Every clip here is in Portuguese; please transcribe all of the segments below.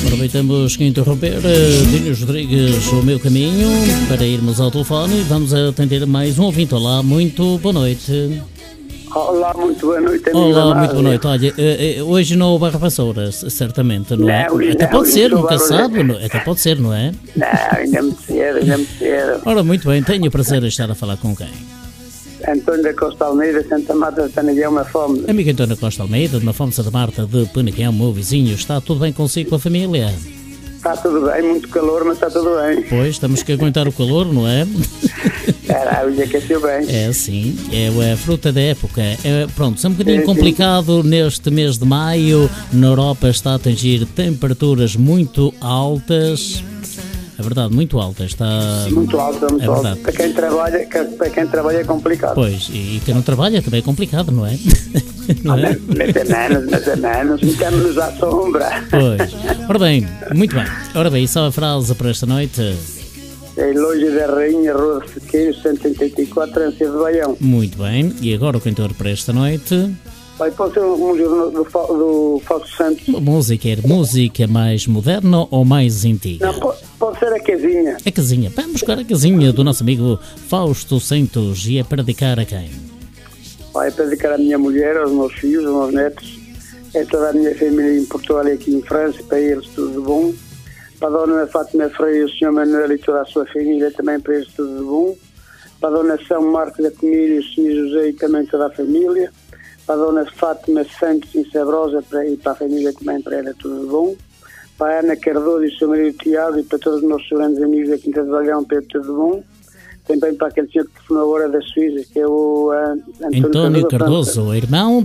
Aproveitamos que interromper Dinhos Rodrigues, o meu caminho, para irmos ao telefone. Vamos atender mais um ouvinte. Olá, muito boa noite. Olá, muito boa noite, amigo. Olá, muito boa noite. Olha, hoje não houve Vassoura, certamente, não é? Até pode ser, nunca sabe. Até pode ser, não é? Não, ainda me cedo. Ora, muito bem, tenho o prazer de estar a falar com quem? António da Costa Almeida, Santa Marta de Penaguião, Mafome. Amigo António da Costa Almeida, de Mafome, Santa Marta de Penaguião, meu vizinho, está tudo bem consigo, com a família? Está tudo bem, muito calor, mas está tudo bem. Pois, temos que aguentar o calor, não é? Caralho, aqueceu bem. É, sim, é a fruta da época. Pronto, é um bocadinho complicado neste mês de maio. Na Europa está a atingir temperaturas muito altas. É verdade, muito altas. Está... Muito alta. Para quem trabalha é complicado. Pois, e quem não trabalha também é complicado, não é? Não é? Mas é menos, metemos-nos à sombra. Pois. Ora bem, muito bem. Ora bem, só a frase para esta noite. É Elógio da Rainha, Rua de Sequeiro, 184, Ânsia de Baião. Muito bem. E agora o cantor para esta noite? Vai, pode ser uma música do Fausto Santos. Música mais moderna ou mais antiga? Não, pode ser a casinha. A casinha. Vamos buscar a casinha do nosso amigo Fausto Santos. E é para dedicar a quem? Vai para dedicar à minha mulher, aos meus filhos, aos meus netos, é toda a minha família em Portugal e aqui em França, para eles tudo de bom. Para a dona Fátima Freire, o senhor Manuel e toda a sua família, também para eles tudo de bom. Para a dona São Marco da Comília, o senhor José e também toda a família. Para a dona Fátima Santos em Sabrosa e para a família também, para ela tudo de bom. Para a Ana Cardoso e o seu marido Tiago e para todos os nossos grandes amigos da Quinta de Valhão, para tudo de bom. Também para aquele senhor que telefonou agora da Suíça, que é o António Cardoso, irmão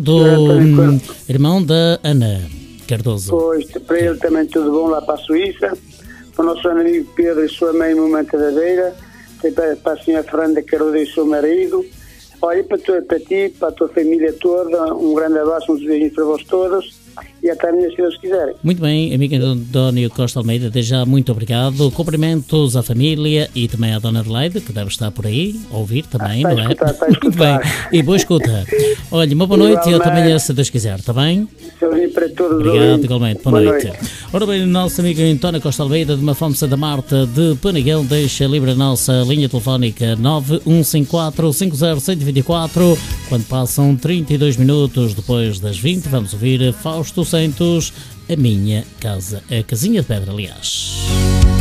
da Ana Cardoso. Pois, para ele também tudo bom lá para a Suíça. Para o nosso amigo Pedro e sua mãe, Momento da Beira. Para a senhora Fernanda Cardoso e o seu marido. Olha, para ti, para a tua família toda, um grande abraço, uns beijinhos para vós todos e até amanhã, se Deus quiserem. Muito bem, amigo António Costa Almeida, desde já muito obrigado. Cumprimentos à família e também à dona Adelaide, que deve estar por aí, a ouvir também, não é? Está a escutar. Muito bem, e boa escuta. Olha, uma boa noite e até amanhã, se Deus quiser, está bem? Para todos. Obrigado, igualmente. Boa noite. Ora bem, nosso amigo António Costa Almeida, de Mafome, Santa Marta de Penaguião, deixa livre a nossa linha telefónica 915450124. Quando passam 32 minutos depois das 20, vamos ouvir Fausto Santos, A Minha Casa, a Casinha de Pedra, aliás.